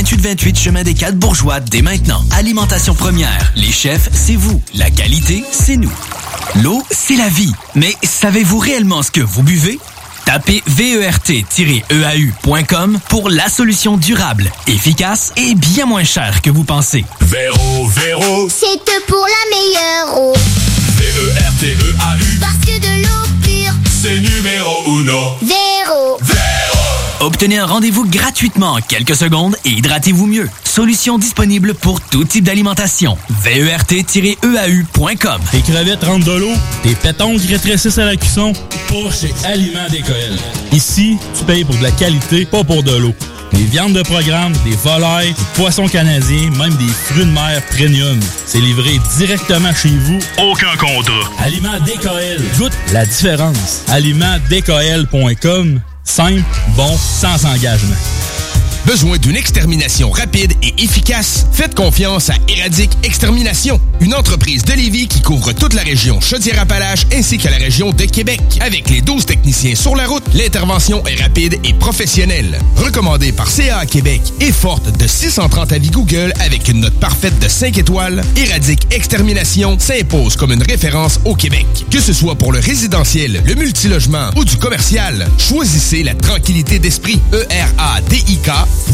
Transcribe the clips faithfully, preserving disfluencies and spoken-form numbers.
vingt-huit vingt-huit chemin des Quatre Bourgeois dès maintenant. Alimentation Première. Les chefs, c'est vous. La qualité, c'est nous. L'eau, c'est la vie. Mais savez-vous réellement ce que vous buvez? Tapez V E R T E A U point com pour la solution durable, efficace et bien moins chère que vous pensez. Véro, Véro, c'est pour la meilleure eau. V E R T E A U, parce que de l'eau pure, c'est numéro uno. Véro. Véro. Obtenez un rendez-vous gratuitement en quelques secondes et hydratez-vous mieux. Solution disponible pour tout type d'alimentation. V E R T E A U point com. Tes crevettes rentrent de l'eau, tes pétons rétrécissent à la cuisson. Pas chez Aliments D K L. Ici, tu payes pour de la qualité, pas pour de l'eau. Des viandes de programme, des volailles, des poissons canadiens, même des fruits de mer premium. C'est livré directement chez vous. Aucun contrat. Aliments D K L. Goûte la différence. Aliments D K L point com. Simple, bon, sans engagement. Besoin d'une extermination rapide et efficace? Faites confiance à Éradic Extermination, une entreprise de Lévis qui couvre toute la région Chaudière-Appalaches ainsi que la région de Québec. Avec les douze techniciens sur la route, l'intervention est rapide et professionnelle. Recommandée par C A A Québec et forte de six cent trente avis Google avec une note parfaite de cinq étoiles, Éradic Extermination s'impose comme une référence au Québec. Que ce soit pour le résidentiel, le multilogement ou du commercial, choisissez la tranquillité d'esprit. E R A D I K.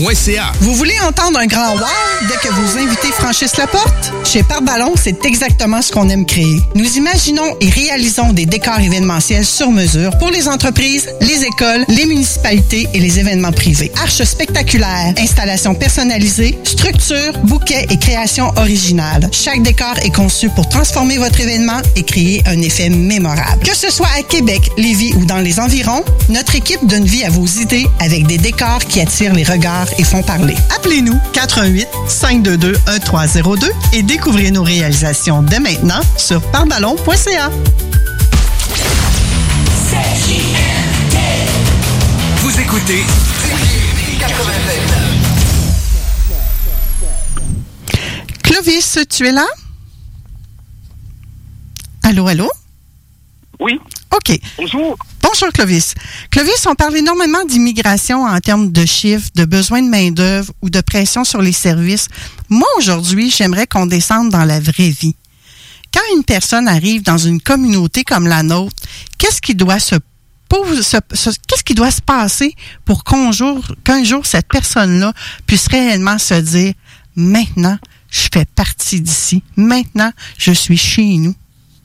Vous voulez entendre un grand wow dès que vos invités franchissent la porte? Chez Par Ballon, c'est exactement ce qu'on aime créer. Nous imaginons et réalisons des décors événementiels sur mesure pour les entreprises, les écoles, les municipalités et les événements privés. Arches spectaculaires, installations personnalisées, structures, bouquets et créations originales. Chaque décor est conçu pour transformer votre événement et créer un effet mémorable. Que ce soit à Québec, Lévis ou dans les environs, notre équipe donne vie à vos idées avec des décors qui attirent les regards et font parler. Appelez-nous quatre un huit, cinq deux deux, un trois zéro deux et découvrez nos réalisations dès maintenant sur parballon point c a. Vous écoutez Clovis, tu es là? Allô, allô? Oui. OK. Bonjour. Bonjour, Clovis. Clovis, on parle énormément d'immigration en termes de chiffres, de besoin de main-d'œuvre ou de pression sur les services. Moi, aujourd'hui, j'aimerais qu'on descende dans la vraie vie. Quand une personne arrive dans une communauté comme la nôtre, qu'est-ce qui doit se, se, se qu'est-ce qui doit se passer pour qu'un jour, qu'un jour, cette personne-là puisse réellement se dire « Maintenant, je fais partie d'ici. Maintenant, je suis chez nous. »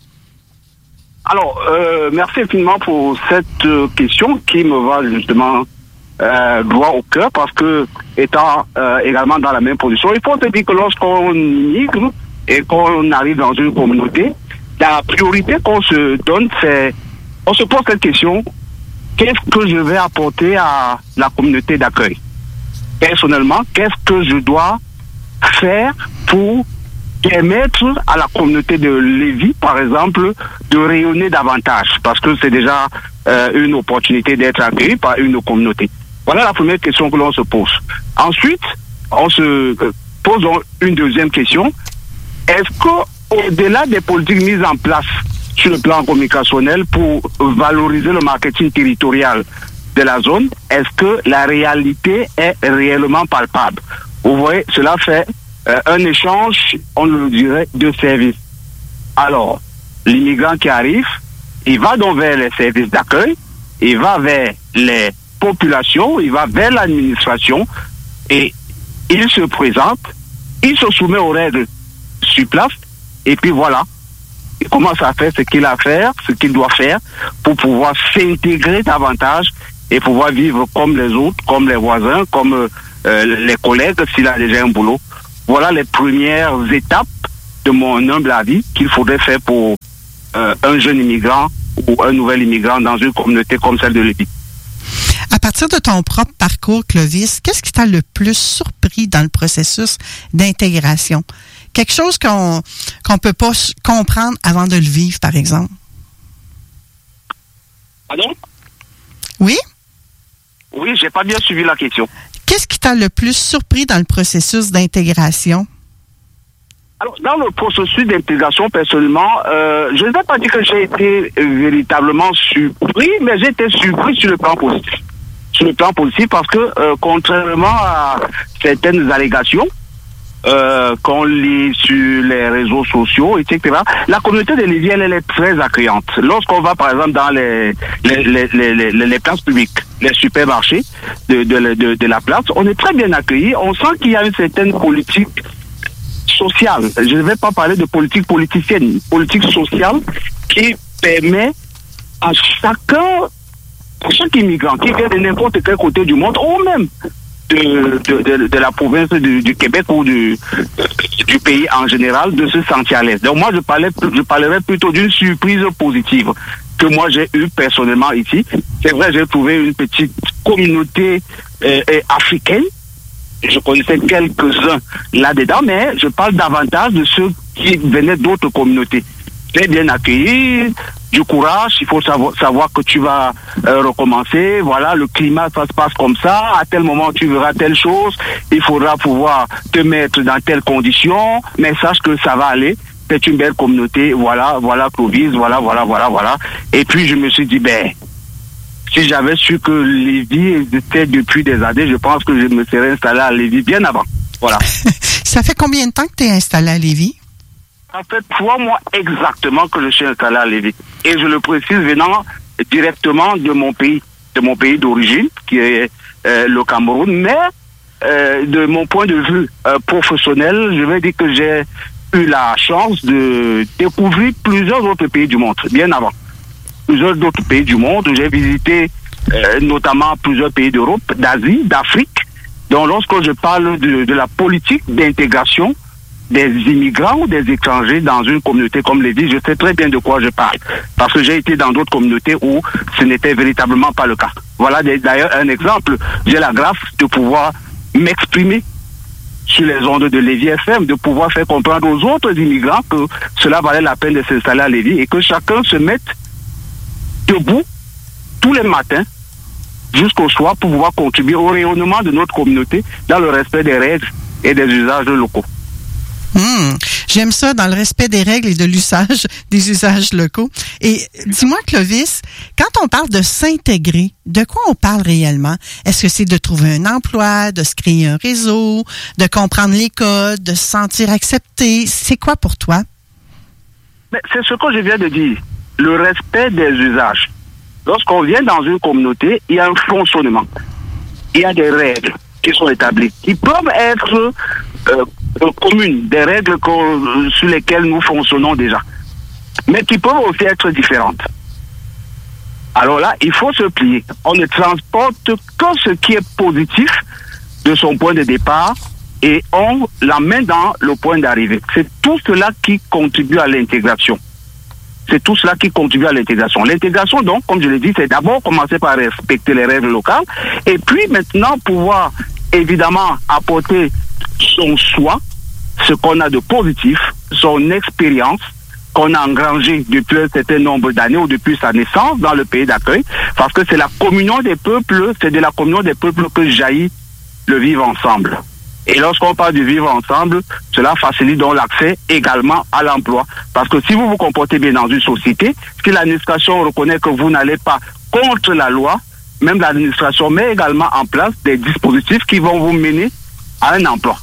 Alors, euh, merci infiniment pour cette euh, question qui me va justement euh, droit au cœur parce que, étant euh, également dans la même position, il faut te dire que lorsqu'on immigre et qu'on arrive dans une communauté, la priorité qu'on se donne, c'est, on se pose cette question, qu'est-ce que je vais apporter à la communauté d'accueil? Personnellement, qu'est-ce que je dois faire pour permettre à la communauté de Lévis, par exemple, de rayonner davantage, parce que c'est déjà euh, une opportunité d'être accueilli par une communauté. Voilà la première question que l'on se pose. Ensuite, on se pose une deuxième question. Est-ce qu'au-delà des politiques mises en place sur le plan communicationnel pour valoriser le marketing territorial de la zone, est-ce que la réalité est réellement palpable? Vous voyez, cela fait Euh, un échange, on le dirait, de services. Alors, l'immigrant qui arrive, il va donc vers les services d'accueil, il va vers les populations, il va vers l'administration, et il se présente, il se soumet aux règles sur place, et puis voilà, il commence à faire ce qu'il a à faire, ce qu'il doit faire, pour pouvoir s'intégrer davantage, et pouvoir vivre comme les autres, comme les voisins, comme euh, les collègues, s'il a déjà un boulot. Voilà les premières étapes de mon humble avis qu'il faudrait faire pour euh, un jeune immigrant ou un nouvel immigrant dans une communauté comme celle de Lévis. À partir de ton propre parcours, Clovis, qu'est-ce qui t'a le plus surpris dans le processus d'intégration? Quelque chose qu'on qu'on peut pas comprendre avant de le vivre, par exemple? Pardon? Oui? Oui, j'ai pas bien suivi la question. Qu'est-ce qui t'a le plus surpris dans le processus d'intégration? Alors, dans le processus d'intégration, personnellement, euh, je ne vais pas dire que j'ai été véritablement surpris, mais j'ai été surpris sur le plan positif. sur le plan positif, parce que euh, contrairement à certaines allégations euh, qu'on lit sur les réseaux sociaux, et cetera, la communauté de Lévis, elle, elle est très accueillante. Lorsqu'on va, par exemple, dans les les, les, les, les, les places publiques, les supermarchés de, de, de, de la place, on est très bien accueillis. On sent qu'il y a une certaine politique sociale. Je ne vais pas parler de politique politicienne, politique sociale qui permet à chacun, à chaque immigrant qui vient de n'importe quel côté du monde, ou même de, de, de, de la province du, du Québec ou du, du pays en général, de se sentir à l'aise. Donc moi, je, parlais, je parlerais plutôt d'une surprise positive que moi j'ai eue personnellement ici. C'est vrai, j'ai trouvé une petite communauté euh, africaine. Je connaissais quelques-uns là-dedans, mais je parle davantage de ceux qui venaient d'autres communautés. Très bien accueillis, du courage, il faut savoir, savoir que tu vas euh, recommencer, voilà, le climat, ça se passe comme ça, à tel moment tu verras telle chose, il faudra pouvoir te mettre dans telles conditions, mais sache que ça va aller, c'est une belle communauté, voilà, voilà Clovis, voilà, voilà, voilà, voilà. Et puis je me suis dit, ben, si j'avais su que Lévis existait depuis des années, je pense que je me serais installé à Lévis bien avant. Voilà. Ça fait combien de temps que tu es installé à Lévis? Ça fait trois mois exactement que je suis installé à Lévis. Et je le précise venant directement de mon pays, de mon pays d'origine, qui est euh, le Cameroun. Mais euh, de mon point de vue euh, professionnel, je vais dire que j'ai eu la chance de découvrir plusieurs autres pays du monde, bien avant. Plusieurs autres pays du monde. J'ai visité euh, notamment plusieurs pays d'Europe, d'Asie, d'Afrique. Donc lorsque je parle de, de la politique d'intégration des immigrants ou des étrangers dans une communauté comme Lévis, je sais très bien de quoi je parle. Parce que j'ai été dans d'autres communautés où ce n'était véritablement pas le cas. Voilà d'ailleurs un exemple. J'ai la grâce de pouvoir m'exprimer sur les ondes de Lévis F M, de pouvoir faire comprendre aux autres immigrants que cela valait la peine de s'installer à Lévis et que chacun se mette debout tous les matins jusqu'au soir pour pouvoir contribuer au rayonnement de notre communauté dans le respect des règles et des usages locaux. Mmh, j'aime ça, dans le respect des règles et de l'usage des usages locaux. Et dis-moi, Clovis, quand on parle de s'intégrer, de quoi on parle réellement? Est-ce que c'est de trouver un emploi, de se créer un réseau, de comprendre les codes, de se sentir accepté? C'est quoi pour toi? Mais c'est ce que je viens de dire. Le respect des usages. Lorsqu'on vient dans une communauté, il y a un fonctionnement. Il y a des règles qui sont établies, qui peuvent être euh, communes, des règles sur lesquelles nous fonctionnons déjà, mais qui peuvent aussi être différentes. Alors là, il faut se plier. On ne transporte que ce qui est positif de son point de départ et on l'amène dans le point d'arrivée. C'est tout cela qui contribue à l'intégration. C'est tout cela qui contribue à l'intégration. L'intégration, donc, comme je l'ai dit, c'est d'abord commencer par respecter les règles locales et puis maintenant pouvoir évidemment apporter son soi, ce qu'on a de positif, son expérience qu'on a engrangée depuis un certain nombre d'années ou depuis sa naissance dans le pays d'accueil, parce que c'est la communion des peuples, c'est de la communion des peuples que jaillit le vivre ensemble. Et lorsqu'on parle du vivre ensemble, cela facilite donc l'accès également à l'emploi. Parce que si vous vous comportez bien dans une société, si l'administration reconnaît que vous n'allez pas contre la loi, même l'administration met également en place des dispositifs qui vont vous mener à un emploi.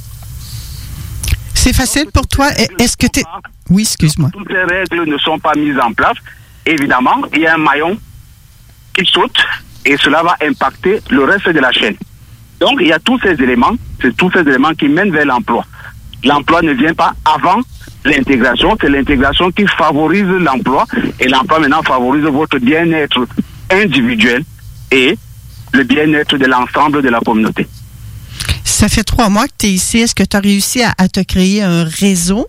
C'est facile pour toi. Est-ce que tu es... Oui, excuse-moi. Toutes les règles ne sont pas mises en place. Évidemment, il y a un maillon qui saute et cela va impacter le reste de la chaîne. Donc, il y a tous ces éléments, c'est tous ces éléments qui mènent vers l'emploi. L'emploi ne vient pas avant l'intégration, c'est l'intégration qui favorise l'emploi et l'emploi maintenant favorise votre bien-être individuel et le bien-être de l'ensemble de la communauté. Ça fait trois mois que tu es ici. Est-ce que tu as réussi à, à te créer un réseau?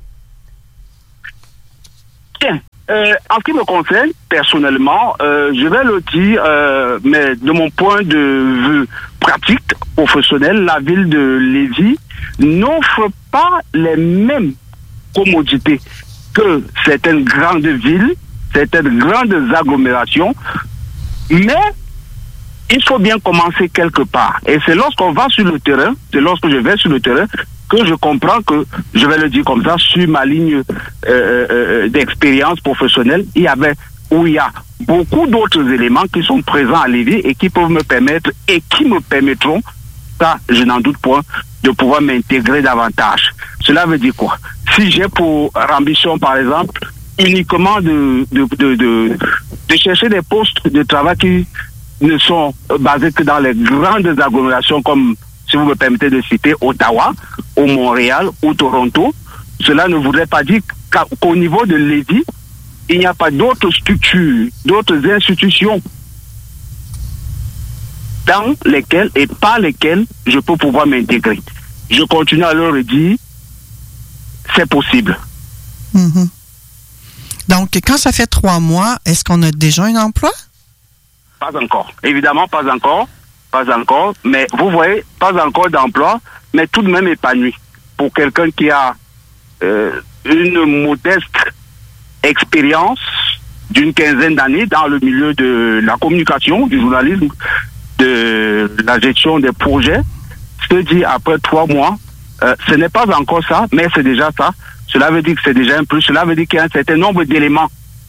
Bien. Euh, en ce qui me concerne, personnellement, euh, je vais le dire, euh, mais de mon point de vue pratique, professionnel, la ville de Lévis n'offre pas les mêmes commodités que certaines grandes villes, certaines grandes agglomérations, mais il faut bien commencer quelque part. Et c'est lorsqu'on va sur le terrain, c'est lorsque je vais sur le terrain, que je comprends que, je vais le dire comme ça, sur ma ligne euh, euh, d'expérience professionnelle, il y avait où il y a beaucoup d'autres éléments qui sont présents à Lévis et qui peuvent me permettre et qui me permettront, ça, je n'en doute point, de pouvoir m'intégrer davantage. Cela veut dire quoi? Si j'ai pour ambition, par exemple, uniquement de, de, de, de, de chercher des postes de travail qui ne sont basés que dans les grandes agglomérations comme, si vous me permettez de citer, Ottawa, ou Montréal, ou Toronto, cela ne voudrait pas dire qu'au niveau de Lévis, il n'y a pas d'autres structures, d'autres institutions dans lesquelles et par lesquelles je peux pouvoir m'intégrer. Je continue à leur dire, c'est possible. Mm-hmm. Donc, quand ça fait trois mois, est-ce qu'on a déjà un emploi? Pas encore. Évidemment, pas encore. Pas encore. Mais vous voyez, pas encore d'emploi, mais tout de même épanoui. Pour quelqu'un qui a euh, une modeste expérience d'une quinzaine d'années dans le milieu de la communication, du journalisme, de la gestion des projets, je dis après trois mois, euh, ce n'est pas encore ça, mais c'est déjà ça. Cela veut dire que c'est déjà un plus. Cela veut dire qu'il y a un certain nombre d'éléments